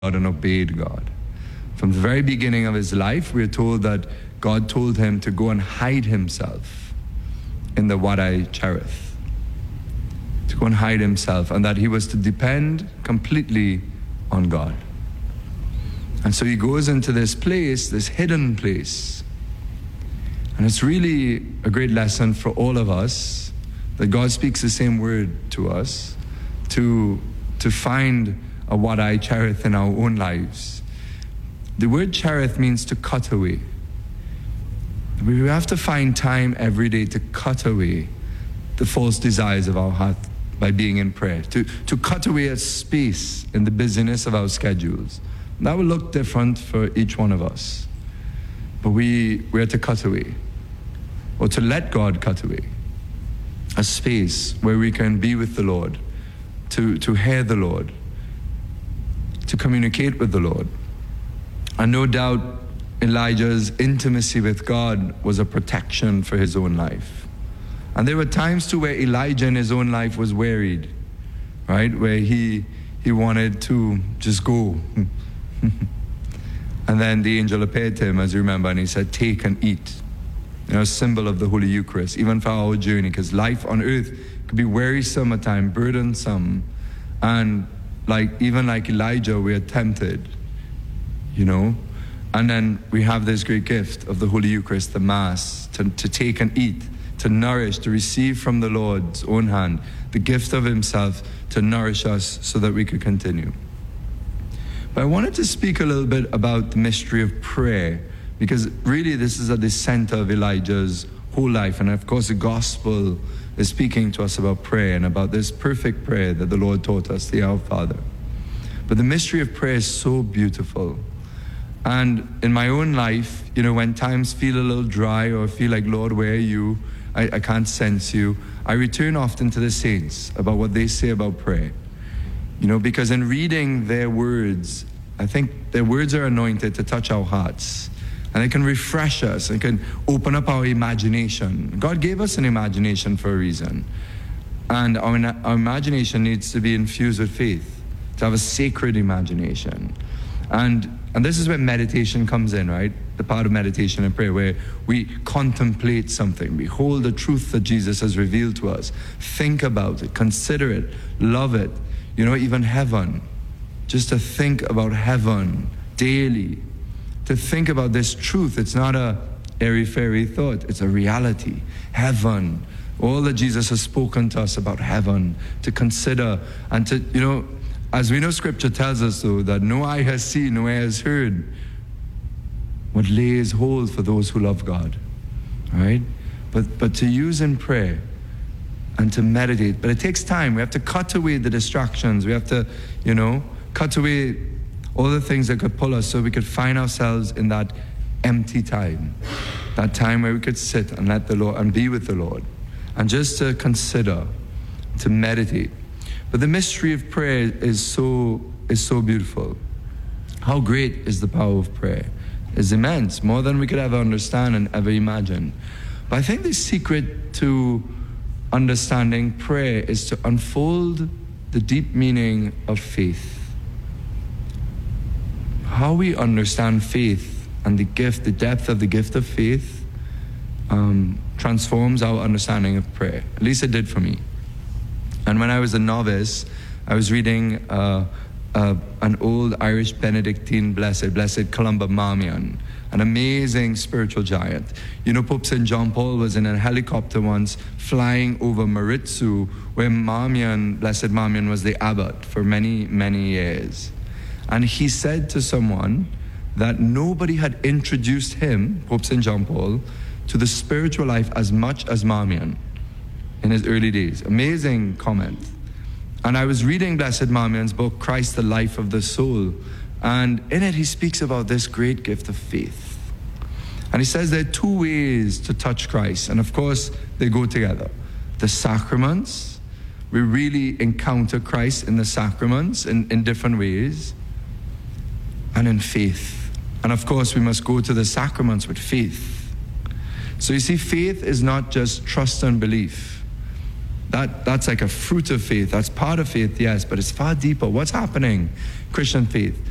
and obeyed God. From the very beginning of his life, we are told that God told him to go and hide himself in the Wadi Cherith, to go and hide himself, and that he was to depend completely on God. And so he goes into this place, this hidden place. And it's really a great lesson for all of us that God speaks the same word to us, to find a Wadi Cherith in our own lives. The word Cherith means to cut away. We have to find time every day to cut away the false desires of our heart by being in prayer, to cut away a space in the busyness of our schedules. That will look different for each one of us. But we are to cut away, or to let God cut away, a space where we can be with the Lord, to hear the Lord, to communicate with the Lord. And no doubt Elijah's intimacy with God was a protection for his own life. And there were times too where Elijah in his own life was wearied, right? Where he wanted to just go. And then the angel appeared to him, as you remember, and he said, take and eat. A symbol of the Holy Eucharist, even for our journey, because life on earth could be wearisome at times, burdensome. And even like Elijah, we are tempted, And then we have this great gift of the Holy Eucharist, the Mass, to take and eat, to nourish, to receive from the Lord's own hand, the gift of himself to nourish us so that we could continue. But I wanted to speak a little bit about the mystery of prayer, because really this is at the center of Elijah's whole life. And of course the gospel is speaking to us about prayer and about this perfect prayer that the Lord taught us, the Our Father. But the mystery of prayer is so beautiful. And in my own life, when times feel a little dry or feel like, Lord, where are you? I can't sense you. I return often to the saints about what they say about prayer. Because in reading their words, I think their words are anointed to touch our hearts. And it can refresh us. It can open up our imagination. God gave us an imagination for a reason. And our imagination needs to be infused with faith, to have a sacred imagination. And this is where meditation comes in, right? The part of meditation and prayer where we contemplate something, behold the truth that Jesus has revealed to us, think about it, consider it, love it, even heaven. Just to think about heaven daily, to think about this truth. It's not a airy-fairy thought, it's a reality. Heaven, all that Jesus has spoken to us about heaven, to consider and to, as we know, Scripture tells us, though, that no eye has seen, no ear has heard what lays hold for those who love God, right? But to use in prayer and to meditate. But it takes time. We have to cut away the distractions. We have to, cut away all the things that could pull us so we could find ourselves in that empty time, that time where we could sit and let the Lord and be with the Lord, and just to consider, to meditate. But the mystery of prayer is so beautiful. How great is the power of prayer? It's immense, more than we could ever understand and ever imagine. But I think the secret to understanding prayer is to unfold the deep meaning of faith. How we understand faith and the depth of the gift of faith transforms our understanding of prayer. At least it did for me. And when I was a novice, I was reading an old Irish Benedictine Blessed Columba Marmion, an amazing spiritual giant. Pope St. John Paul was in a helicopter once flying over Maritzu, where Blessed Marmion was the abbot for many, many years. And he said to someone that nobody had introduced him, Pope St. John Paul, to the spiritual life as much as Marmion in his early days. Amazing comment. And I was reading Blessed Marmion's book, Christ, the Life of the Soul. And in it, he speaks about this great gift of faith. And he says there are two ways to touch Christ. And of course, they go together. The sacraments, we really encounter Christ in the sacraments in different ways. And in faith. And of course, we must go to the sacraments with faith. So you see, faith is not just trust and belief. That's like a fruit of faith. That's part of faith, yes, but it's far deeper. What's happening? Christian faith.